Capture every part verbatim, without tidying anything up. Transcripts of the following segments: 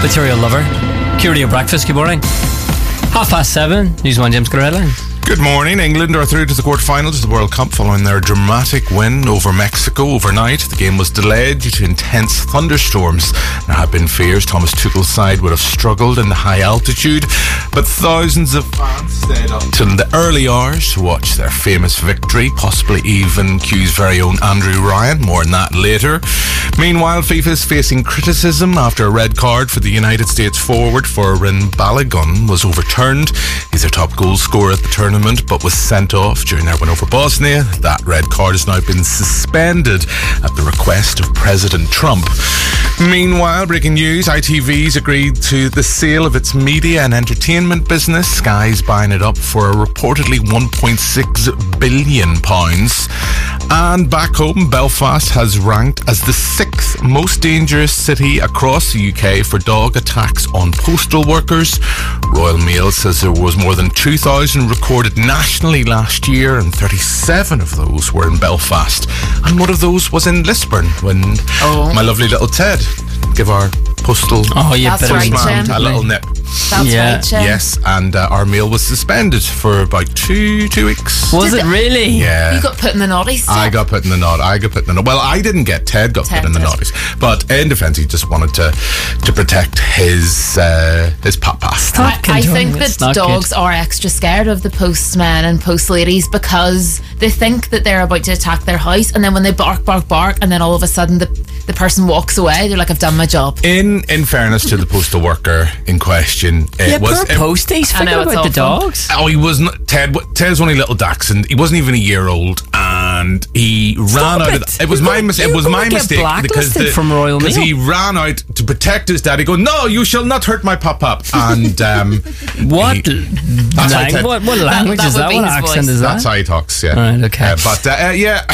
Material Lover. Curio Breakfast, good morning. Half past seven, News one, James Headline. Good morning. England are through to the quarterfinals of the World Cup following their dramatic win over Mexico overnight. The game was delayed due to intense thunderstorms. There have been fears Thomas Tuchel's side would have struggled in the high altitude, but thousands of fans stayed up till the early hours to watch their famous victory, possibly even Q's very own Andrew Ryan. More on that later. Meanwhile, FIFA is facing criticism after a red card for the United States forward Foran Balogun was overturned. He's their top goal scorer at the tournament, but was sent off during their win over Bosnia. That red card has now been suspended at the request of President Trump. Meanwhile, breaking news, I T V's agreed to the sale of its media and entertainment business. Sky's buying it up for a reportedly one point six billion pounds. And back home, Belfast has ranked as the sixth most dangerous city across the U K for dog attacks on postal workers. Royal Mail says there was more than two thousand recorded nationally last year, and thirty-seven of those were in Belfast. And one of those was in Lisburn, when oh. my lovely little Ted gave our postal oh, yeah, That's right, man a little nip. That's yeah. right, Jim. Yes, and uh, our mail was suspended for about two two weeks. Was Did it the- really? Yeah. You got put in the naughty step. I got put in the naught. I got put in the naught. Well, I didn't get. Ted got Ted put in the did. naughties. But in defence, he just wanted to to protect his uh, his papa. I, I think It's that not dogs good. are extra scared of the postmen and post ladies because they think that they're about to attack their house, and then when they bark, bark, bark, and then all of a sudden the the person walks away, they're like, "I've done my job." In in fairness to the postal worker in question, it Yeah, was. poor it- posties. I Forget know, it's about the awful. dogs. Oh, he wasn't. Ted. Ted's only little Dachshund. He wasn't even a year old, and he ran Stop out. it. Of, it was You my go- mis- you It was go my and get mistake because blacklisted the, from Royal because Mail. he ran out to protect his daddy. Go, no, you shall not hurt my papa. And um, What, he- that's how lang- Ted- what, what language that is would that? be What his accent voice. is that? That's how he talks, yeah. Right, okay. Uh, but uh, uh, yeah,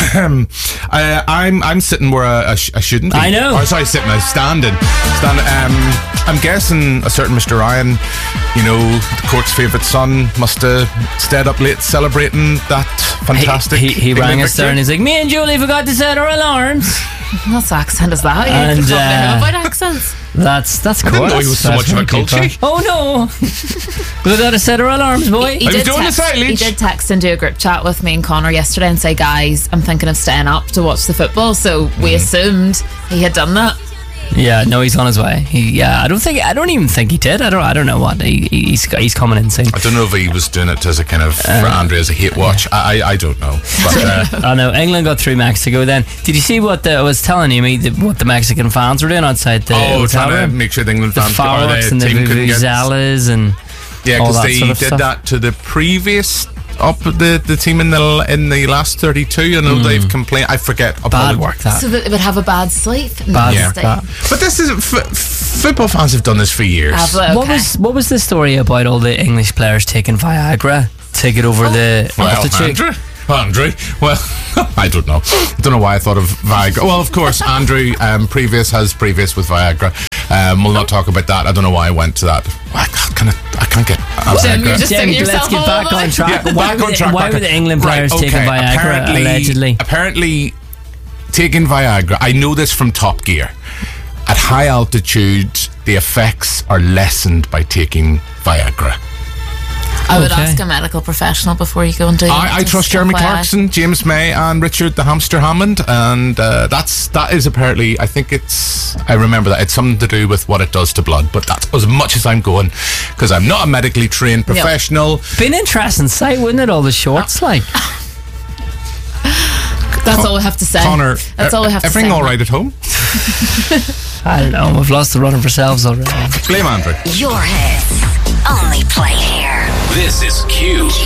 uh, I'm I'm sitting where I, I, sh- I shouldn't be. I know. Or sorry, sitting. I'm standing. Standing. Um, I'm guessing a certain Mister Ryan, you know, the court's favourite son, must have stayed up late celebrating that fantastic. He, he, he England rang us there victory. and he's like, "Me and Julie forgot to set our alarms." What accent is that? And, You talk to him uh, about accents. That's that's cool. I didn't know he was so That's much of a funky, culture. pal. Oh no, we got to set our alarms, boy. He I was did, doing the text, he silage. did text and do a group chat with me and Connor yesterday and say, guys, I'm thinking of staying up to watch the football. So we Mm-hmm. assumed he had done that. Yeah, no, he's on his way. He, yeah, I don't think, I don't even think he did. I don't, I don't know what. He, he's he's coming in soon. I don't know if he was doing it as a kind of for Andre as a hate watch. I, I I don't know. But uh, I know England got through Mexico. Then did you see what the, I was telling you? Me the, what the Mexican fans were doing outside the oh, hotel trying to room? make sure the England The fans or fireworks and the team couldn't get. vuvuzelas and Yeah, all because that they sort of did stuff. that to the previous up the the team in the in the last thirty-two. I know they've complained. I forget. Hmm. bad apologies. work that. So that they would have a bad sleep. Bad Yeah. work that. But this is f- football fans have done this for years. Have they? What Okay. was what was the story about all the English players taking Viagra to get over the Well, altitude? Andrew, Andrew. Well, I don't know. I don't know why I thought of Viagra. Well, of course, Andrew um, previous has previous with Viagra. Um, we'll not talk about that. I don't know why I went to that. I can't, kind of, I can't get uh, Jim, Viagra. you're just Jim, digging let's yourself get all back over. on track. Yeah, why back were on the, track, why back were on- the England players Right, taking okay. Viagra Apparently- allegedly? Apparently, taking Viagra. I know this from Top Gear. At high altitude, the effects are lessened by taking Viagra. I would Okay. ask a medical professional before you go and do it. I, I Just trust Jeremy F Y I. Clarkson, James May, and Richard the Hamster Hammond, and uh, that's that is apparently. I think it's. I remember that it's something to do with what it does to blood, but that's as much as I'm going because I'm not a medically trained professional. Be an interesting sight, wouldn't it? All the shorts, like. That's all we have to say. Connor, That's all we have to say. everything all right at home? I don't know. We've lost the running for ourselves already. Blame Andrew. Your hits. Only play here. This is Q.